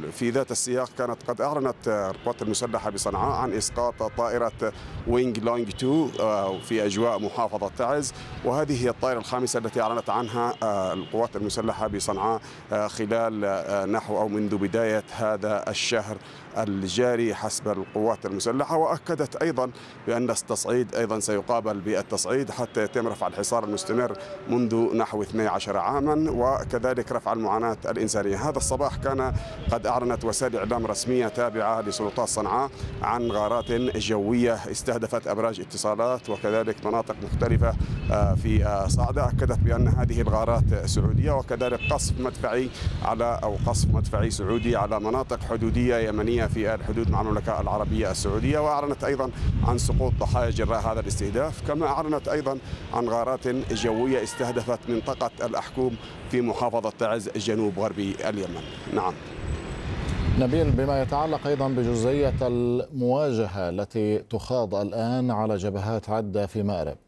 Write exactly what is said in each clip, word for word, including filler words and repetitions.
في ذات السياق كانت قد أعلنت القوات المسلحة بصنعاء عن إسقاط طائرة وينج لونج اثنين في أجواء محافظة تعز، وهذه هي الطائرة الخامسة التي أعلنت عنها القوات المسلحة بصنعاء خلال نحو أو منذ بداية هذا الشهر الجاري حسب القوات المسلحة. وأكدت أيضا بأن التصعيد أيضا سيقابل بالتصعيد حتى يتم رفع الحصار المستمر منذ نحو اثني عشر عاما، وكذلك رفع المعاناة الإنسانية. هذا الصباح كان قد أعلنت وسائل إعلام رسمية تابعة لسلطات صنعاء عن غارات جوية استهدفت أبراج اتصالات وكذلك مناطق مختلفة في صعدة. أكدت بأن هذه الغارات سعودية، وكذلك قصف مدفعي على أو قصف مدفعي سعودي على مناطق حدودية يمنية في الحدود مع المملكة العربية السعودية. وأعلنت أيضا عن سقوط ضحايا جراء هذا الاستهداف، كما أعلنت أيضا عن غارات جوية استهدفت منطقة الأحكوم في محافظة تعز جنوب غربي اليمن. نعم نبيل، بما يتعلق أيضا بجزئية المواجهة التي تخاض الآن على جبهات عدة في مأرب.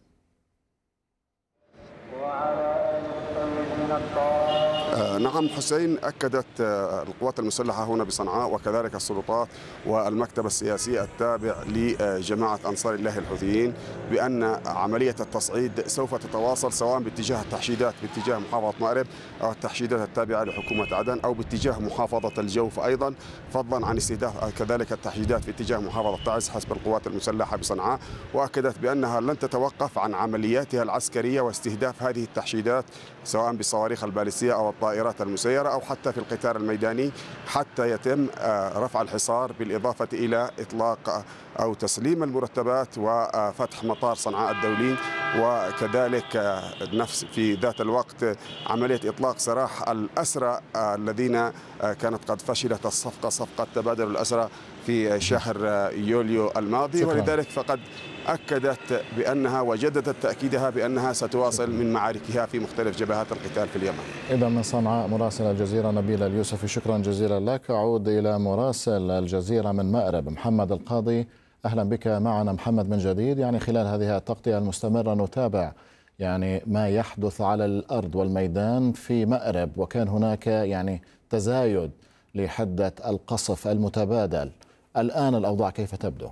نعم حسين، أكدت القوات المسلحة هنا بصنعاء وكذلك السلطات والمكتب السياسي التابع لجماعة أنصار الله الحوثيين بأن عملية التصعيد سوف تتواصل سواء باتجاه التحشيدات باتجاه محافظة مأرب أو التحشيدات التابعة لحكومة عدن أو باتجاه محافظة الجوف أيضا، فضلا عن استهداف كذلك التحشيدات في اتجاه محافظة تعز حسب القوات المسلحة بصنعاء. وأكدت بأنها لن تتوقف عن عملياتها العسكرية واستهداف هذه التحشيدات سواء بالصواريخ البالستية أو الطائرات المسيرة أو حتى في القتال الميداني حتى يتم رفع الحصار، بالإضافة إلى إطلاق أو تسليم المرتبات وفتح مطار صنعاء الدولي، وكذلك نفس في ذات الوقت عملية إطلاق سراح الأسرى الذين كانت قد فشلت الصفقة صفقة تبادل الأسرى في شهر يوليو الماضي. شكرا. ولذلك فقد أكدت بأنها وجددت تأكيدها بأنها ستواصل من معاركها في مختلف جبهات القتال في اليمن. إذا من صنعاء مراسل الجزيرة نبيل اليوسفي، شكرا جزيلا لك. أعود إلى مراسل الجزيرة من مأرب محمد القاضي، أهلا بك معنا محمد من جديد. يعني خلال هذه التغطية المستمرة نتابع يعني ما يحدث على الأرض والميدان في مأرب، وكان هناك يعني تزايد لحدة القصف المتبادل. الآن الأوضاع كيف تبدو؟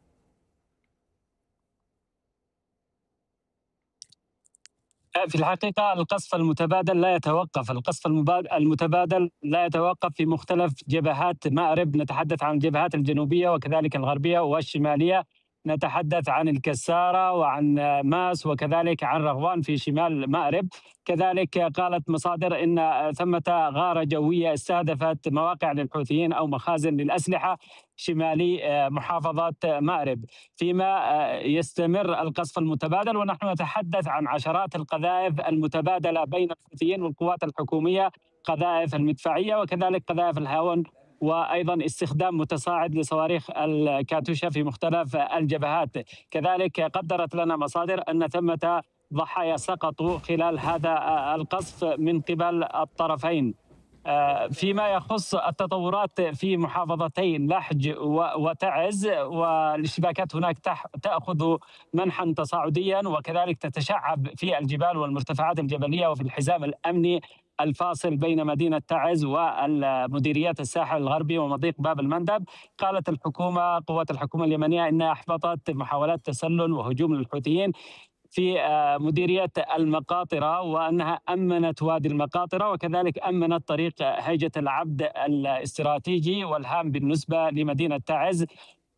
في الحقيقة القصف المتبادل لا يتوقف، القصف المتبادل لا يتوقف في مختلف جبهات مأرب. نتحدث عن الجبهات الجنوبية وكذلك الغربية والشمالية، نتحدث عن الكسارة وعن ماس وكذلك عن رغوان في شمال مأرب. كذلك قالت مصادر إن ثمة غارة جوية استهدفت مواقع للحوثيين أو مخازن للأسلحة شمالي محافظة مأرب، فيما يستمر القصف المتبادل. ونحن نتحدث عن عشرات القذائف المتبادلة بين الحوثيين والقوات الحكومية، قذائف المدفعية وكذلك قذائف الهاون، وأيضا استخدام متصاعد لصواريخ الكاتوشا في مختلف الجبهات. كذلك قدرت لنا مصادر أن ثمة ضحايا سقطوا خلال هذا القصف من قبل الطرفين. فيما يخص التطورات في محافظتين لحج وتعز، والاشتباكات هناك تأخذ منحا تصاعديا وكذلك تتشعب في الجبال والمرتفعات الجبلية وفي الحزام الأمني الفاصل بين مدينة تعز والمديريات الساحل الغربي ومضيق باب المندب. قالت الحكومة قوات الحكومة اليمنية إنها أحبطت محاولات تسلل وهجوم للحوثيين في مديرية المقاطرة، وأنها أمنت وادي المقاطرة وكذلك أمنت طريق هيجة العبد الاستراتيجي والهام بالنسبة لمدينة تعز،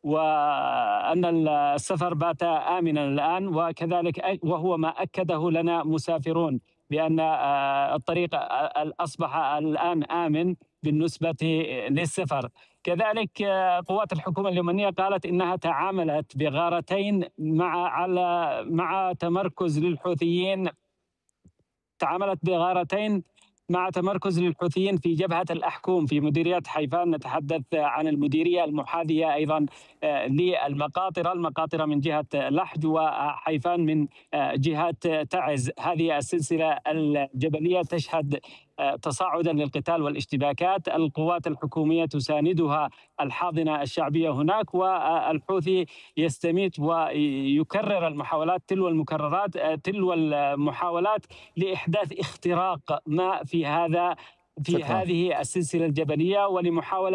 وأن السفر بات آمنا الآن. وكذلك وهو ما أكده لنا مسافرون بأن الطريق أصبح الآن آمن بالنسبة للسفر. كذلك قوات الحكومة اليمنية قالت إنها تعاملت بغارتين مع على مع تمركز للحوثيين تعاملت بغارتين مع تمركز للحوثيين في جبهة الأحكوم في مديرية حيفان. نتحدث عن المديرية المحاذية أيضا للمقاطرة، المقاطرة من جهة لحج وحيفان من جهة تعز. هذه السلسلة الجبلية تشهد تصاعدا للقتال والاشتباكات. القوات الحكومية تساندها الحاضنة الشعبية هناك، والحوثي يستميت ويكرر المحاولات تلو المكررات تلو المحاولات لإحداث اختراق ما في هذا في شكرا. هذه السلسلة الجبلية ولمحاولة